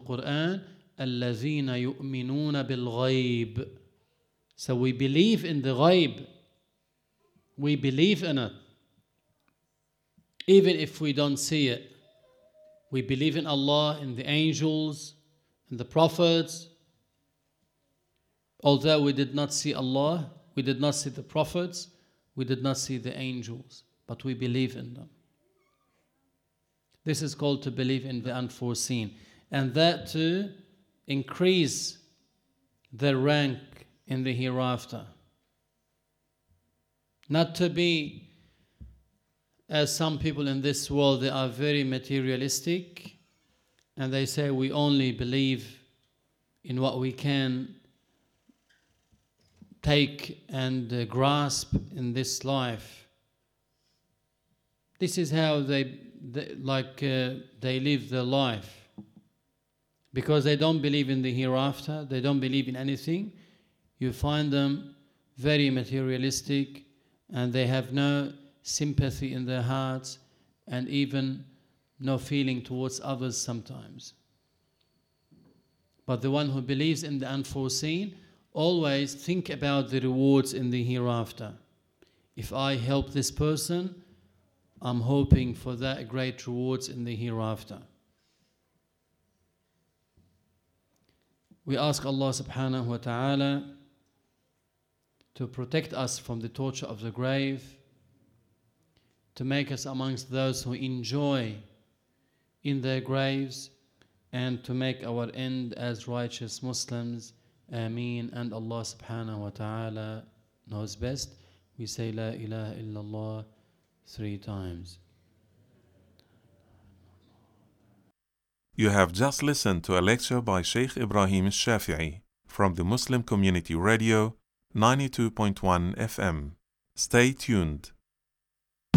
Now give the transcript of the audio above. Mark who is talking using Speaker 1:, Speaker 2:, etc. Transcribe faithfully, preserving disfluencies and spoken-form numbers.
Speaker 1: Quran, الَّذِينَ يُؤْمِنُونَ بِالْغَيْبِ. So we believe in the ghaib. We believe in it. Even if we don't see it. We believe in Allah, in the angels, in the prophets. Although we did not see Allah, we did not see the prophets, we did not see the angels, but we believe in them. This is called to believe in the unforeseen. And that to increase their rank in the hereafter. Not to be, as some people in this world, they are very materialistic, and they say we only believe in what we can take and uh, grasp in this life. This is how they, they like uh, they live their life, because they don't believe in the hereafter. They don't believe in anything. You find them very materialistic, and they have no sympathy in their hearts, and even no feeling towards others sometimes. But the one who believes in the unforeseen always think about the rewards in the hereafter. If I help this person, I'm hoping for that great rewards in the hereafter. We ask Allah subhanahu wa ta'ala to protect us from the torture of the grave, to make us amongst those who enjoy in their graves, and to make our end as righteous Muslims. Ameen. And Allah subhanahu wa ta'ala knows best. We say La ilaha illallah three times.
Speaker 2: You have just listened to a lecture by Sheikh Ibrahim Al-Shafi'i from the Muslim Community Radio ninety-two point one F M. Stay tuned.